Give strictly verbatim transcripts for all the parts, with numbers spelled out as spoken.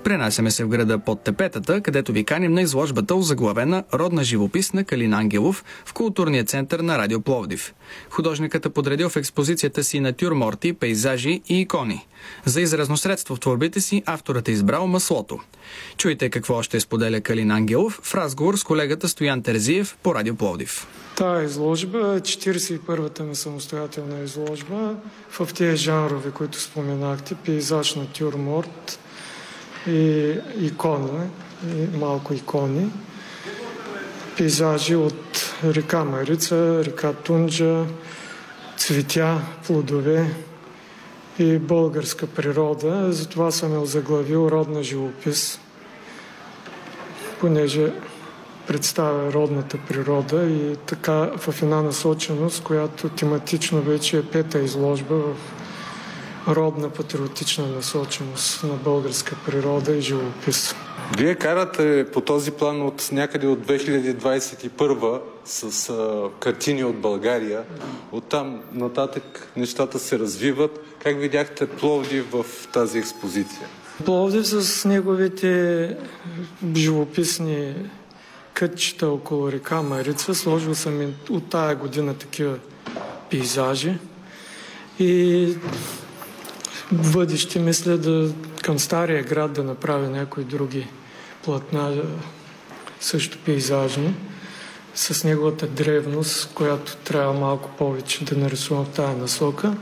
Пренасяме се в града под Тепетата, където ви каним на изложбата, озаглавена „Родна живопис“ на Калин Ангелов в културния център на Радио Пловдив. Художникът е подредил в експозицията си натюрморти, пейзажи и икони. За изразно средство в творбите си авторът е избрал маслото. Чуйте какво още споделя Калин Ангелов в разговор с колегата Стоян Терзиев по Радио Пловдив. Тая изложба е четиридесет и първата ми самостоятелна изложба в тези жанрове, които споменахте: пейзаж, натюрморт и икона, и малко икони. Пейзажи от река Марица, река Тунджа, цветя, плодове и българска природа. Затова съм я озаглавил „Родна живопис“, понеже представя родната природа и така в една насоченост, която тематично вече е пета изложба в родна патриотична насоченост на българска природа и живопис. Вие карате по този план от някъде от две хиляди двадесет и първа с а, картини от България. Оттам нататък нещата се развиват. Как видяхте Пловдив в тази експозиция? Пловдив с неговите живописни кътчета около река Марица. Сложил съм и от тая година такива пейзажи. И в бъдеще мисля да към Стария град да направя някои други платна, също пейзажни, с неговата древност, която трябва малко повече да нарисувам в тая насока.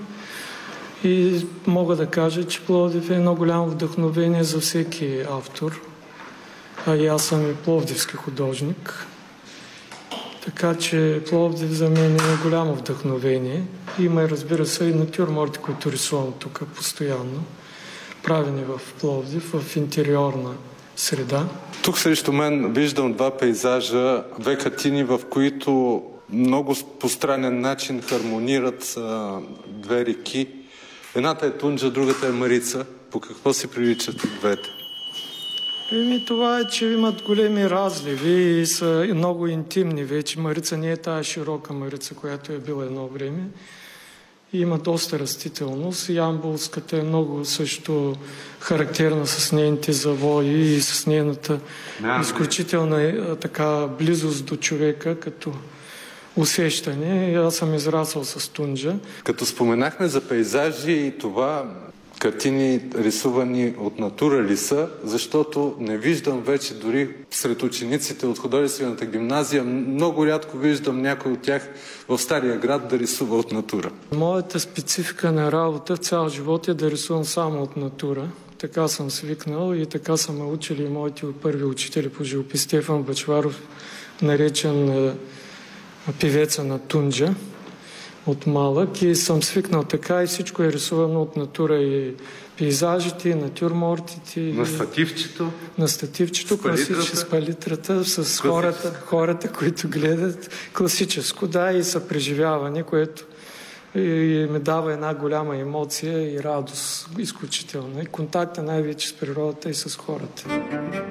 И мога да кажа, че Пловдив е едно голямо вдъхновение за всеки автор. А и аз съм и пловдивски художник. Така че Пловдив за мен е голямо вдъхновение. Има, разбира се, и натюрморти, които рисувам тук постоянно, правени в Пловдив, в интериорна среда. Тук срещу мен виждам два пейзажа, две картини, в които много по странен начин хармонират а, две реки. Едната е Тунджа, другата е Марица. По какво си приличат двете? Еми, това е, че имат големи разливи и са много интимни вече. Марица не е тая широка Марица, която е била едно време. И има доста растителност. Ямболската е много също характерна с нейните завои и с нейната да, изключителна така близост до човека като усещане. Аз съм израсъл с Тунджа. Като споменахме за пейзажи и това, картини рисувани от натура ли са, защото не виждам вече дори сред учениците от художествената гимназия, много рядко виждам някой от тях в Стария град да рисува от натура. Моята специфика на работа в цял живот е да рисувам само от натура. Така съм свикнал и така са ме учили и моите първи учители по живопис. Стефан Бъчваров, наречен певеца на Тунджа от малък, и съм свикнал така и всичко е рисувано от натура, и пейзажите, и натюрмортите. На стативчето? На стативчето, класически с палитрата, с хората, хората, които гледат. Класическо, да, и съпреживяване, което и, и ми дава една голяма емоция и радост изключителна. И контакта най-вече с природата и с хората.